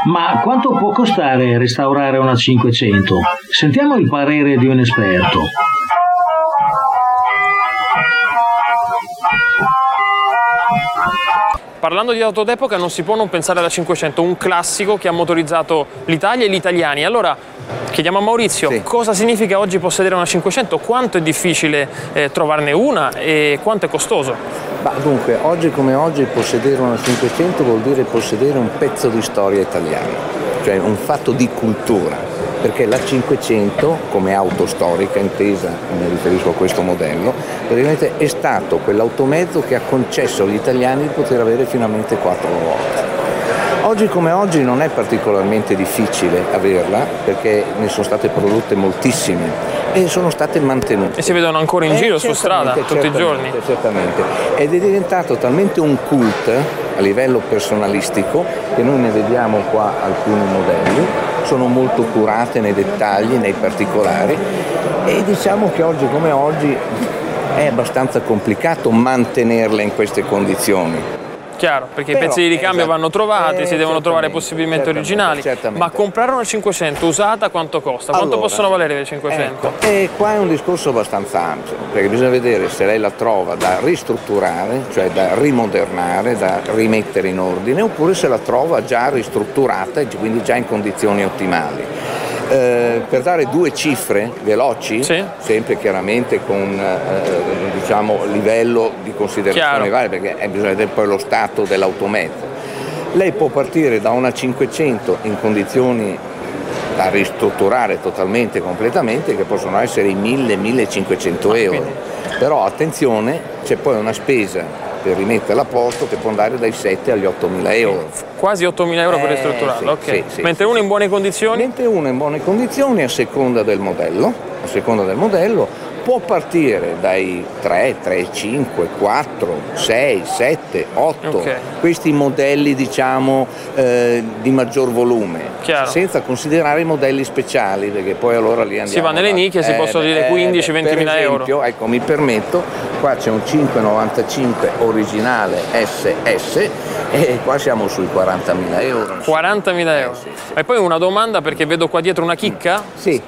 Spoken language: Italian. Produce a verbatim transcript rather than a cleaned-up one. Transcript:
Ma quanto può costare restaurare una cinquecento? Sentiamo il parere di un esperto. Parlando di auto d'epoca non si può non pensare alla cinquecento, un classico che ha motorizzato l'Italia e gli italiani. Allora chiediamo a Maurizio, sì, cosa significa oggi possedere una cinquecento, quanto è difficile eh, trovarne una e quanto è costoso? Bah, dunque, oggi come oggi possedere una cinquecento vuol dire possedere un pezzo di storia italiana, cioè un fatto di cultura. Perché la cinquecento, come auto storica intesa, mi riferisco a questo modello, praticamente è stato quell'automezzo che ha concesso agli italiani di poter avere finalmente quattro ruote. Oggi come oggi non è particolarmente difficile averla, perché ne sono state prodotte moltissime e sono state mantenute. E si vedono ancora in eh, giro su strada tutti i giorni. Certamente, ed è diventato talmente un cult a livello personalistico che noi ne vediamo qua alcuni modelli, sono molto curate nei dettagli, nei particolari, e diciamo che oggi come oggi è abbastanza complicato mantenerle in queste condizioni. Chiaro, perché Però, i pezzi di ricambio esatto, vanno trovati, eh, si devono trovare possibilmente certamente, originali, certamente. ma comprare una cinquecento usata quanto costa? Quanto Allora, possono valere le cinquecento? Ecco, e qua è un discorso abbastanza ampio, perché bisogna vedere se lei la trova da ristrutturare, cioè da rimodernare, da rimettere in ordine, oppure se la trova già ristrutturata e quindi già in condizioni ottimali. Eh, per dare due cifre veloci, sì, sempre chiaramente con eh, diciamo livello di considerazione varia, perché eh, bisogna vedere poi lo stato dell'automezzo. Lei può partire da una cinquecento in condizioni da ristrutturare totalmente, completamente, che possono essere i mille millecinquecento euro. Però attenzione, c'è poi una spesa per rimetterla a posto che può andare dai sette agli ottomila euro. Quasi ottomila euro per eh, ristrutturarla, sì, ok. Sì, sì, Mentre sì, uno sì. in buone condizioni? Mentre uno in buone condizioni a seconda del modello, a seconda del modello può partire dai tre, tre, cinque, quattro, sei, sette, otto, okay, questi modelli diciamo eh, di maggior volume. Chiaro. Senza considerare i modelli speciali, perché poi allora lì andiamo. Si va nelle nicchie, eh, si possono dire quindici ventimila euro. Per esempio, ecco, mi permetto, qua c'è un cinque novantacinque originale S S e qua siamo sui quarantamila euro. quarantamila euro. Eh, sì, sì. E poi una domanda, perché vedo qua dietro una chicca. Sì.